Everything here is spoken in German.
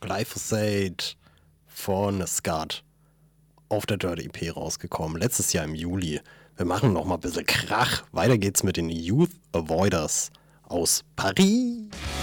Glyphosate von Skat auf der Dirt EP rausgekommen, letztes Jahr im Juli. Wir machen noch mal ein bisschen Krach. Weiter geht's mit den Youth Avoiders aus Paris.